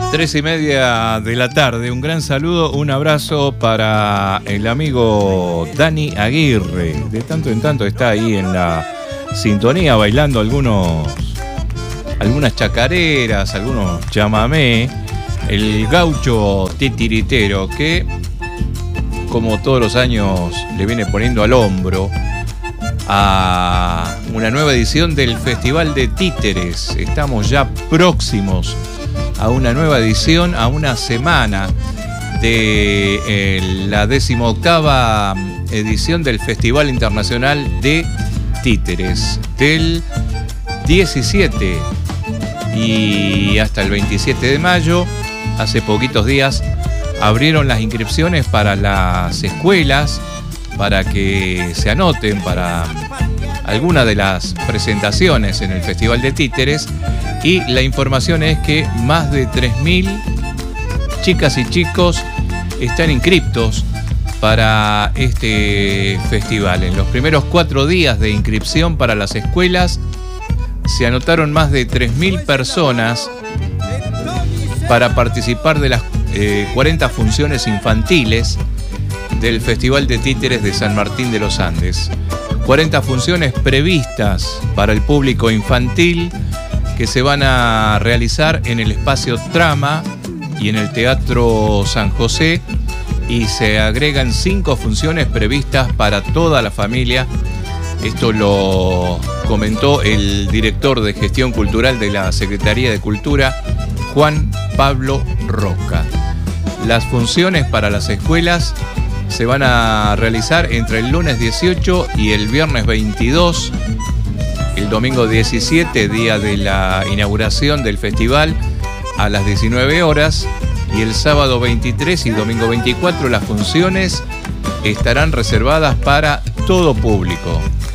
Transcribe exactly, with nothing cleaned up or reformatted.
Tres y media de la tarde, un gran saludo, un abrazo para el amigo Dani Aguirre. De tanto en tanto está ahí en la sintonía bailando algunos, algunas chacareras, algunos chamamé. El gaucho titiritero que, como todos los años, le viene poniendo al hombro a una nueva edición del Festival de Títeres. Estamos ya próximos a una nueva edición, a una semana de eh, la decimoctava edición del Festival Internacional de Títeres, del diecisiete y hasta el veintisiete de mayo. Hace poquitos días abrieron las inscripciones para las escuelas, para que se anoten para alguna de las presentaciones en el Festival de Títeres, y la información es que más de tres mil chicas y chicos están inscriptos para este festival. En los primeros cuatro días de inscripción para las escuelas se anotaron más de tres mil personas para participar de las eh, cuarenta funciones infantiles del Festival de Títeres de San Martín de los Andes. cuarenta funciones previstas para el público infantil que se van a realizar en el espacio Trama y en el Teatro San José, y se agregan cinco funciones previstas para toda la familia. Esto lo comentó el director de Gestión Cultural de la Secretaría de Cultura, Juan Pablo Roca. Las funciones para las escuelas se van a realizar entre el lunes dieciocho y el viernes veintidós, el domingo diecisiete, día de la inauguración del festival, a las diecinueve horas, y el sábado veintitrés y domingo veinticuatro las funciones estarán reservadas para todo público.